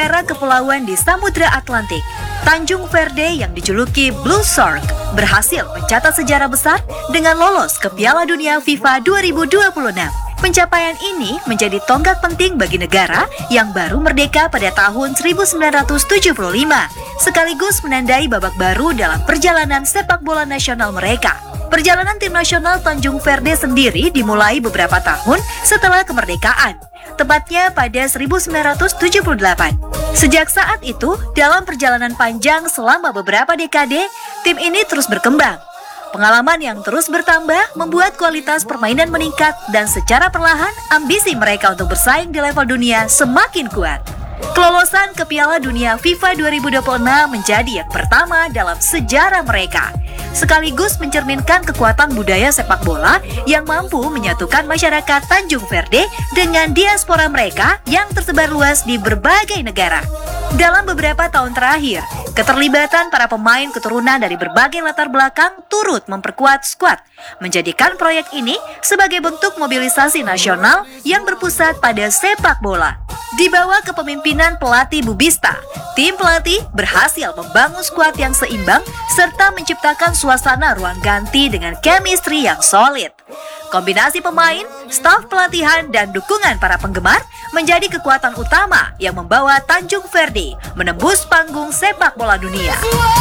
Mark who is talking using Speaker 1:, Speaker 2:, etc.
Speaker 1: negara kepulauan di Samudra Atlantik, Tanjung Verde yang dijuluki Blue Shark berhasil mencatat sejarah besar dengan lolos ke Piala Dunia FIFA 2026. Pencapaian ini menjadi tonggak penting bagi negara yang baru merdeka pada tahun 1975, sekaligus menandai babak baru dalam perjalanan sepak bola nasional mereka. Perjalanan tim nasional Tanjung Verde sendiri dimulai beberapa tahun setelah kemerdekaan, tepatnya pada 1978. Sejak saat itu, dalam perjalanan panjang selama beberapa dekade, tim ini terus berkembang. Pengalaman yang terus bertambah membuat kualitas permainan meningkat dan secara perlahan ambisi mereka untuk bersaing di level dunia semakin kuat. Kelolosan ke Piala Dunia FIFA 2026 menjadi yang pertama dalam sejarah mereka, sekaligus mencerminkan kekuatan budaya sepak bola yang mampu menyatukan masyarakat Tanjung Verde dengan diaspora mereka yang tersebar luas di berbagai negara. Dalam beberapa tahun terakhir, keterlibatan para pemain keturunan dari berbagai latar belakang turut memperkuat skuad, menjadikan proyek ini sebagai bentuk mobilisasi nasional yang berpusat pada sepak bola. Di bawah kepemimpinan pelatih Bubista, tim pelatih berhasil membangun skuad yang seimbang serta menciptakan suasana ruang ganti dengan chemistry yang solid. Kombinasi pemain, staf pelatihan, dan dukungan para penggemar menjadi kekuatan utama yang membawa Tanjung Verde menembus panggung sepak bola dunia.